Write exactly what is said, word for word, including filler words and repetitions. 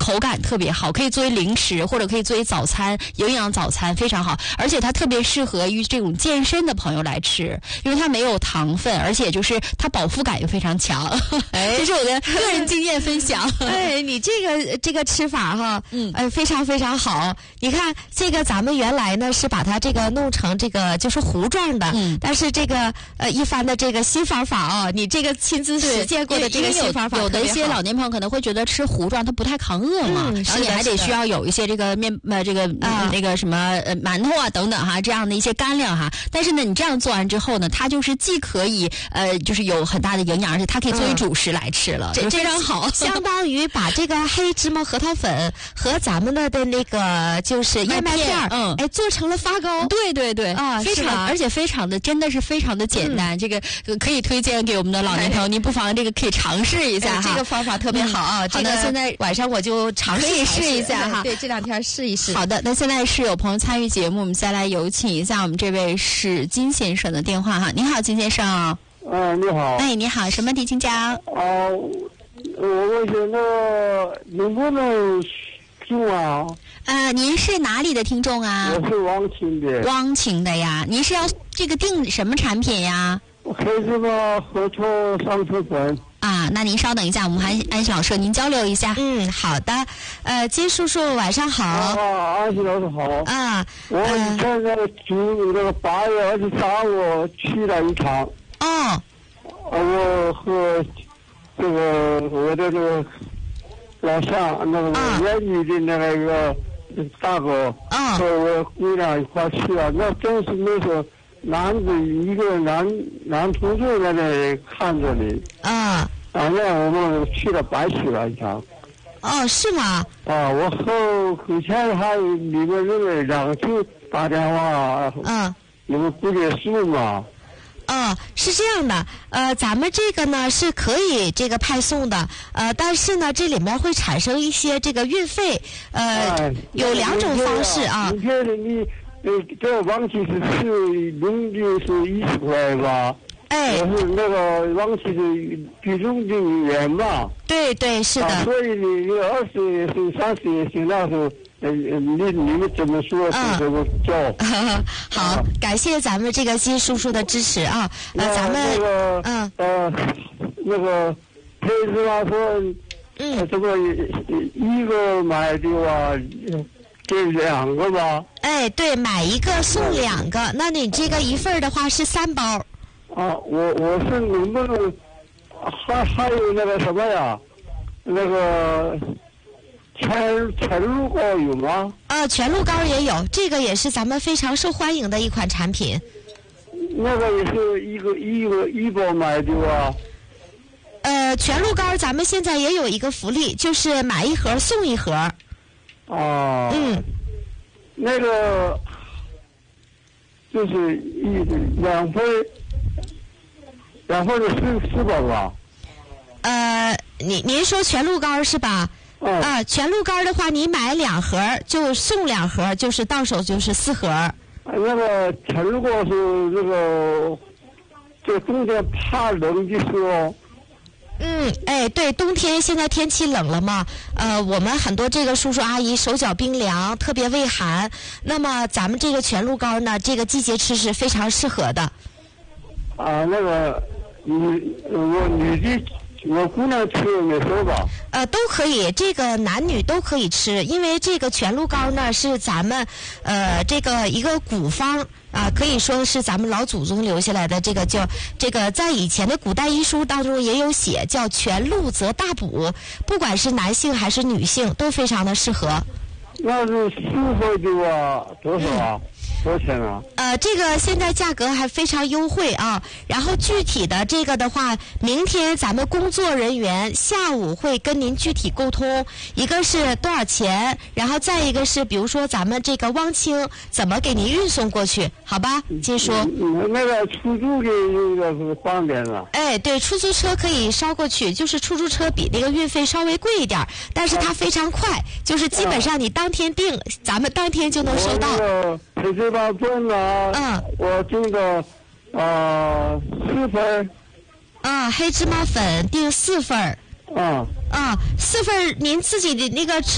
口感特别好，可以作为零食或者可以作为早餐，营养早餐非常好。而且它特别适合于这种健身的朋友来吃，因为它没有糖分，而且就是它饱腹感又非常强。哎，这是我的个人经验分享。 哎，你这个这个吃法哈， 嗯， 呃，非常非常好。你看这个咱们原来呢是把它这个弄成这个就是糊状的， 嗯， 但是这个呃一番的这个新方法啊，你这个亲自实践过的这个新方法， 有的一些老年朋友可能会觉得吃糊状它不太抗饿嘛， 嗯， 然后你还得需要有一些这个面呃这个、嗯、那个什么呃馒头啊等等哈这样的一些干粮哈。但是呢，你这样做完之后呢，它就是既可以呃就是有很大的营养，而且它可以作为主食来吃了， 这、 嗯、非常好。 相当于把这个黑芝麻核桃粉和咱们的的那个就是燕麦片， 嗯， 哎，做成了发糕。 对对对啊， 非常而且非常的真的是非常的简单，嗯、这个可以推荐给我们的老年朋友，您不妨这个可以尝试一下哈、 哎，这个方法特别好啊。 嗯、 这个现在晚上我就尝试可以试一下哈。 对，这两天试一试。 好的，那现在是有朋友参与节目，我们再来有请一下我们这位是金先生的电话哈。你好，金先生。 嗯，你好。 哎，你好，什么问题请讲？ 哦，我问一下，那个能不能用啊？ 呃，您是哪里的听众啊？ 我是汪清的。 汪清的呀，您是要这个订什么产品呀？ 黑芝麻核桃上车粉。 啊，那您稍等一下，我们还安琪老师您交流一下。 嗯，好的。呃，金叔叔晚上好。 啊，安琪老师好。 啊， 我以前那个九那个八月二十三我去了一趟。 哦。 我和这个我的这个老乡那个原女的那个一个大哥， 啊， 和我姑娘一块去了，那真是那时候男子一个男男同志在那里看着你。 啊。 啊，那我们去了白去了一趟。 哦，是吗？ 啊，我后后前还有你们那个两个就打电话， 嗯， 你们不结束嘛？ 哦，是这样的，呃，咱们这个呢是可以这个派送的，呃，但是呢这里面会产生一些这个运费，呃， 哎、 有两种方式啊。 你觉得你呃这王琦是是农的是一十块吧？ 哎， 我是那个王琦的集中的员嘛。 对对，是的。 啊、所以你你二十也行，三十也行，那时候。呃，你你们怎么说？ 嗯， 怎么叫？ 好，啊、感谢咱们这个金叔叔的支持啊！ 呃， 咱们那个嗯呃，那个黑芝麻说， 嗯， 这个一个买的话，给两个吧？ 哎，对，买一个送两个，那你这个一份的话是三包。 啊，我我是能不能还还有那个什么呀？那个。全全鹿膏有吗？ 呃，全鹿膏也有，这个也是咱们非常受欢迎的一款产品。 那个也是一个一个一包买的吧？ 呃，全鹿膏咱们现在也有一个福利，就是买一盒送一盒。 啊。 嗯。 那个就是一两份，两份的四四包吧？ 呃，您您说全鹿膏是吧？ 嗯、 啊，全鹿膏的话，你买两盒就送两盒，就是到手就是四盒。 那个全鹿膏是那个，这冬天怕冷的时候。 嗯，哎，对，冬天现在天气冷了嘛，呃，我们很多这个叔叔阿姨手脚冰凉，特别畏寒。那么咱们这个全鹿膏呢，这个季节吃是非常适合的。 啊，那个女我女的。我姑娘吃没事吧？ 呃，都可以，这个男女都可以吃，因为这个全鹿膏呢是咱们呃这个一个古方啊，可以说是咱们老祖宗留下来的，这个叫这个在以前的古代医书当中也有写，叫全鹿则大补，不管是男性还是女性都非常的适合。 那是四份的话多少啊？嗯多少钱啊？ 呃，这个现在价格还非常优惠啊。然后具体的这个的话，明天咱们工作人员下午会跟您具体沟通，一个是多少钱，然后再一个是比如说咱们这个汪清怎么给您运送过去，好吧？金叔。 嗯，那个出租的那个是方便了。 哎，对，出租车可以捎过去，就是出租车比那个运费稍微贵一点，但是它非常快，就是基本上你当天订，咱们当天就能收到。 黑芝麻粉呢？ 嗯， 我订的啊四份。 啊，黑芝麻粉订四份。 啊。 啊，四份您自己的那个吃。